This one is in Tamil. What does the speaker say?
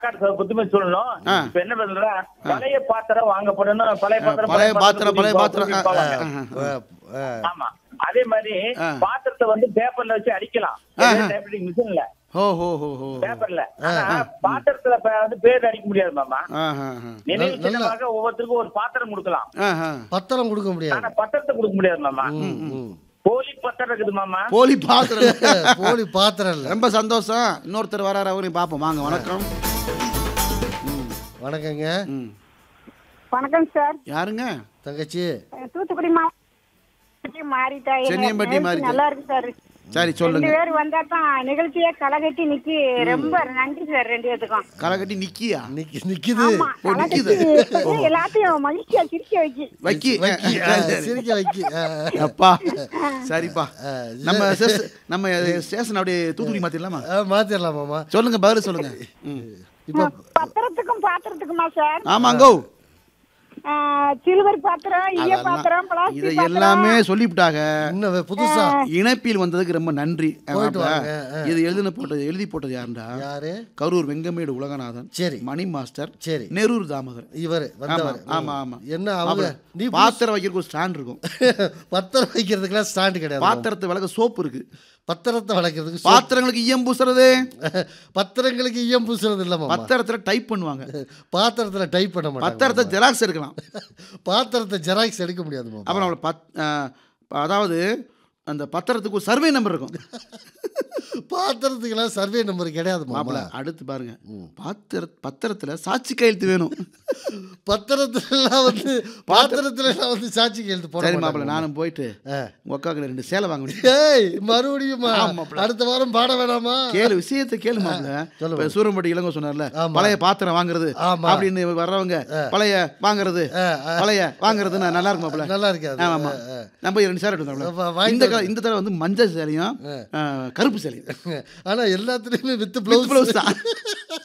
புத்துமை சொல்லணும். இப்ப என்ன பண்றா, பழைய பாத்திரம் வாங்கப்படணும். பழைய பாத்திரம். ஆமா, அதே மாதிரி பாத்திரத்தை வந்து பேப்பர்ல வச்சு அடிக்கலாம், டைப்ரைட்டிங் மிஷின்ல. பேப்பர்ல பாத்திரத்துல வந்து பேர் அடிக்க முடியாது மாமா. நினைவு சின்னமாக ஒவ்வொருத்தருக்கும் ஒரு பாத்திரம் கொடுக்கலாம். பத்திரம் கொடுக்க முடியாது, ஆனா பத்திரத்தை கொடுக்க முடியாது மாமா. போலி பத்திரம் இருக்குது மாமா. போலி பாத்திரம். போலி பாத்திரம் இல்ல. ரொம்ப சந்தோஷம். இன்னொருத்தர் வராரு, அவரையும் பாப்போம். வாங்க. வணக்கம். வணக்கங்க. வணக்கம் சார். யாருங்க? தங்கச்சி. தூத்துக்குடி மாவட்டம் மாறிட்டா. சென்னியம்பட்டி மாறிட்டா. நல்லா இருக்கு சார். சரி சொல்லுங்க. 2 பேர் வந்தா தான் நிகழ்ச்சியே களைகட்டி நிக்கி. ரொம்ப நன்றி சார் 2 பேத்துக்கும். களைகட்டி நிக்கியா? நிக்குது. நிக்குது. எல்லாத்தையும் மகிழ்ச்சியா சிரிக்க வைக்கி. சிரிக்க வைக்கி. அப்பா சரிப்பா. நம்ம ஸ்டேஷன் அப்படியே தூத்துக்குடி மாத்திரலாமா? மாத்திரலாமாமா. சொல்லுங்க, பதில் சொல்லுங்க. இப்ப பத்திரத்துக்கும் பாத்திரத்துக்குமா சார்? ஆமாங்கோ. சில்வர் பாத்திரம், ஈய பாத்திரம், இத எல்லாமே சொல்லிவிட்டாங்க. இன்னும் புதுசா இணைப்பில் வந்ததுக்கு ரொம்ப நன்றி. இது எழுதி போட்டது யாருண்டா? யாரு? கரூர் வெங்கமேடு உலகநாதன். சரி. மணி மாஸ்டர். சரி. நெரூர் தாமோதர். இவர் வந்தவர். ஆமா. என்ன அவங்க நீ பாத்திரம் வைக்கிறதுக்கு ஒரு ஸ்டாண்ட் இருக்கும். பத்திரம் வைக்கிறதுக்குலாம் ஸ்டாண்ட் கிடையாது. பாத்திரத்தை விளக்க சோப்பு இருக்கு. பத்திரத்தை வளர்க்கறதுக்கு பாத்திரங்களுக்கு ஈயம் பூசுறது. பத்திரங்களுக்கு ஈயம் பூசுறது இல்ல. பத்திரத்துல டைப் பண்ணுவாங்க. பாத்திரத்துல டைப் பண்ண மாட்டாங்க. பத்திரத்தை ஜெராக்ஸ் எடுக்கலாம். பாத்திரத்தை ஜெராக்ஸ் எடுக்க முடியாது. அப்புறம் அதாவது அந்த பத்திரத்துக்கு ஒரு சர்வே நம்பர் இருக்கும். பாத்திரத்துக்கெல்லாம் சர்வே நம்பர் கிடையாது மாப்பிள. அடுத்து பாருங்க, பத்திரத்துல சாட்சி கையெழுத்து வேணும். பாத்திரத்துல வந்து சாட்சி கையெழுத்து போட. சரி மாப்பிள, நானும் போயிட்டு உக்காக்கு 2 சேலை வாங்க முடியும். மறுபடியும் அடுத்த வாரம் பாட வேணாமா? கேளு, விஷயத்தை கேளு மாப்பிள. சூரம்பட்டி இளங்கோ சொன்னார்ல, பழைய பாத்திரம் வாங்குறது அப்படின்னு வர்றவங்க பழைய வாங்குறது நல்லா இருக்கும் மாப்பிள. நல்லா இருக்காது. ஆமா, நம்ம 2 சேலை எடுத்தோம். இந்த தடவை வந்து மஞ்சள் சேலையும் கருப்பு சேலையும். ஆனா எல்லாத்துலயுமே வித் ப்ளவுஸ் தான்.